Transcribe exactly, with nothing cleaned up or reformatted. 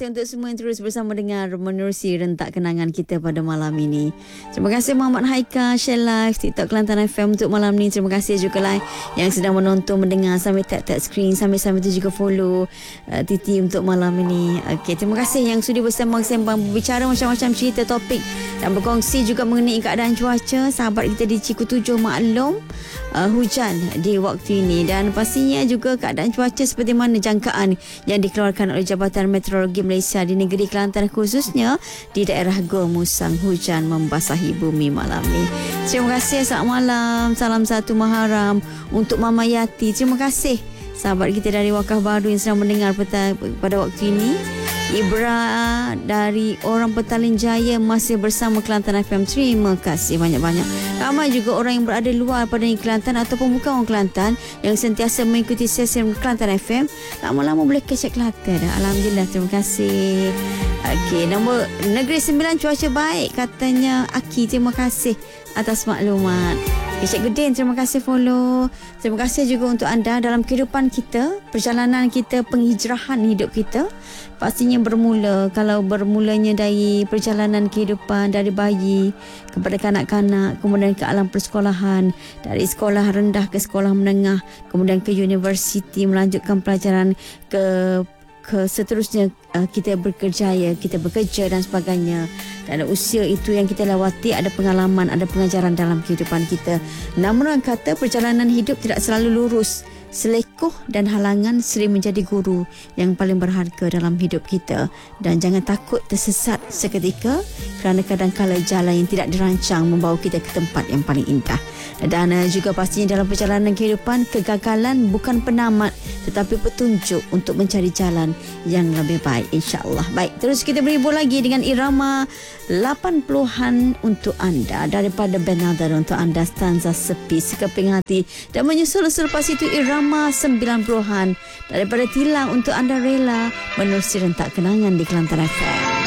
kasih untuk semua yang terus bersama dengan menerusi rentak kenangan kita pada malam ini. Terima kasih Muhammad Haika, share live TikTok Kelantan F M untuk malam ni. Terima kasih juga lah yang sedang menonton, mendengar sambil tap-tap screen, sambil-sambil tu juga follow uh, Titi untuk malam ini. Okey, terima kasih yang sudi bersama-sama berbicara macam-macam cerita topik dan berkongsi juga mengenai keadaan cuaca. Sahabat kita di Ciku Tujuh maklum uh, hujan di waktu ini, dan pastinya juga keadaan cuaca seperti mana jangkaan yang dikeluarkan oleh Jabatan Meteorologi Malaysia di negeri Kelantan, khususnya di daerah Gua Musang. Hujan membasahi bumi malam ni. Terima kasih, selamat malam, salam satu Muharram untuk Mama Yati. Terima kasih sahabat kita dari Wakaf Baru yang sedang mendengar pada, pada waktu ini. Ibra dari orang Petaling Jaya masih bersama Kelantan F M. Terima kasih banyak-banyak. Ramai juga orang yang berada luar pada Kelantan ataupun bukan orang Kelantan yang sentiasa mengikuti sesi Kelantan F M. Lama-lama boleh kecek Kelantan dah. Alhamdulillah, terima kasih. Okey, nombor Negeri Sembilan cuaca baik katanya Aki. Terima kasih atas maklumat. Cik Gudin, terima kasih follow. Terima kasih juga untuk anda dalam kehidupan kita, perjalanan kita, penghijrahan hidup kita. Pastinya bermula, kalau bermulanya dari perjalanan kehidupan, dari bayi kepada kanak-kanak, kemudian ke alam persekolahan, dari sekolah rendah ke sekolah menengah, kemudian ke universiti, melanjutkan pelajaran ke ke seterusnya, uh, kita berkerjaya, kita bekerja dan sebagainya. Dan usia itu yang kita lewati, ada pengalaman, ada pengajaran dalam kehidupan kita. Namun orang kata perjalanan hidup tidak selalu lurus. Selekoh dan halangan sering menjadi guru yang paling berharga dalam hidup kita. Dan jangan takut tersesat seketika, kerana kadang-kadang jalan yang tidak dirancang membawa kita ke tempat yang paling indah. Dan uh, juga pastinya dalam perjalanan kehidupan, kegagalan bukan penamat tetapi petunjuk untuk mencari jalan yang lebih baik, insya-Allah. Baik, terus kita berhibur lagi dengan irama lapan puluhan untuk anda daripada Benadar untuk anda, stanza Sepi Sekeping Hati, dan menyusul selepas itu irama sembilan puluhan daripada Tilang untuk anda rela menerusi rentak kenangan di Kelantan F M.